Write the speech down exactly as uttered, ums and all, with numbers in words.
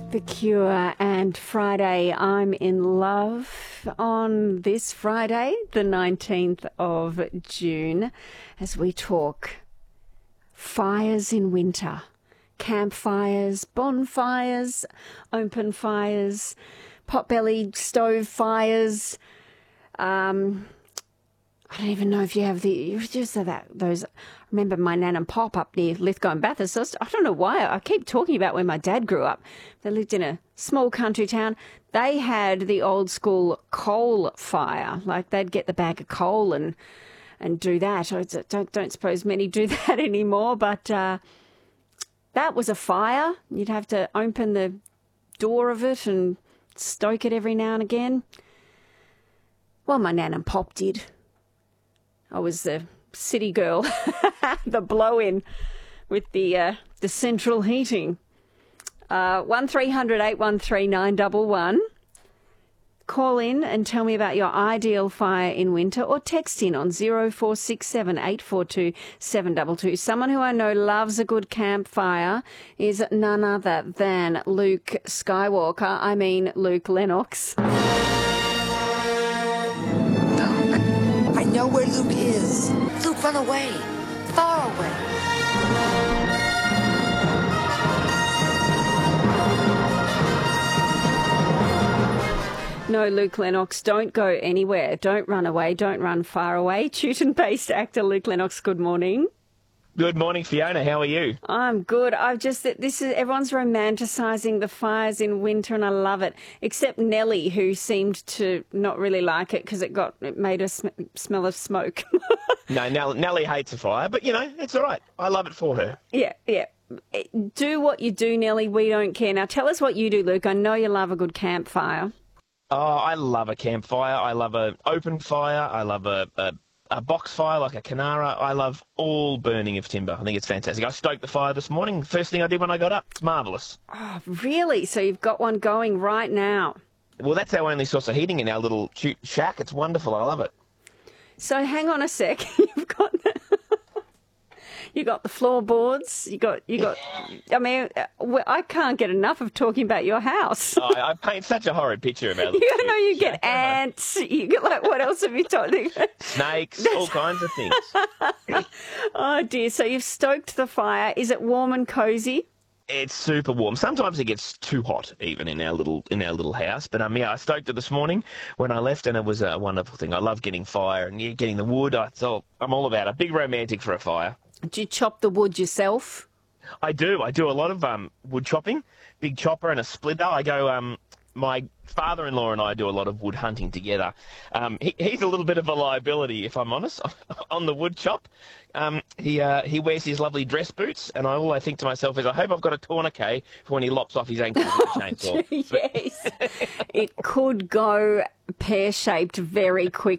The Cure and Friday, I'm in Love on this Friday, the nineteenth of June, as we talk fires in winter, campfires, bonfires, open fires, potbelly stove fires. Um, I don't even know if you have the, just that, those, I remember my nan and pop up near Lithgow and Bathurst. I don't know why, I keep talking about where my dad grew up. They lived in a small country town. They had the old school coal fire, like they'd get the bag of coal and and do that. I don't, don't suppose many do that anymore, but uh, that was a fire. You'd have to open the door of it and stoke it every now and again. Well, my nan and pop did. I was the city girl, the blow-in with the uh, the central heating. Uh, one three hundred eight one three nine one one. Call in and tell me about your ideal fire in winter, or text in on zero four six seven eight four two seven two two. Someone who I know loves a good campfire is none other than Luke Skywalker. I mean Luke Lennox. I know where Luke is. Luke, run away. Far away. No, Luke Lennox, don't go anywhere. Don't run away. Don't run far away. Teuton-based actor Luke Lennox, good morning. Good morning, Fiona. How are you? I'm good. I've just, this is, everyone's romanticising the fires in winter and I love it, except Nellie, who seemed to not really like it because it got, it made her sm- smell of smoke. No, Nell, Nellie hates a fire, but, you know, it's all right. I love it for her. Yeah, yeah. Do what you do, Nellie. We don't care. Now, tell us what you do, Luke. I know you love a good campfire. Oh, I love a campfire. I love an open fire. I love a, a, a box fire like a Canara. I love all burning of timber. I think it's fantastic. I stoked the fire this morning. First thing I did when I got up. It's marvellous. Oh, really? So you've got one going right now? Well, that's our only source of heating in our little cute shack. It's wonderful. I love it. So hang on a sec. You've got the, you got the floorboards. You got you got. I mean, I can't get enough of talking about your house. Oh, I paint such a horrid picture about it. You know, you get ants. You get, like, what else have you told me? Snakes, all kinds of things. Oh dear! So you've stoked the fire. Is it warm and cosy? It's super warm. Sometimes it gets too hot, even in our little in our little house. But um, yeah, I stoked it this morning when I left, and it was a wonderful thing. I love getting fire and yeah, getting the wood. I, so I'm all about it. Big romantic for a fire. Do you chop the wood yourself? I do. I do a lot of um wood chopping. Big chopper and a splitter. I go um. My father-in-law and I do a lot of wood hunting together. Um, he, he's a little bit of a liability, if I'm honest, on the wood chop. Um, he uh, he wears his lovely dress boots, and I, all I think to myself is, I hope I've got a tourniquet for when he lops off his ankle with the chainsaw. Yes, it could go pear-shaped very quickly.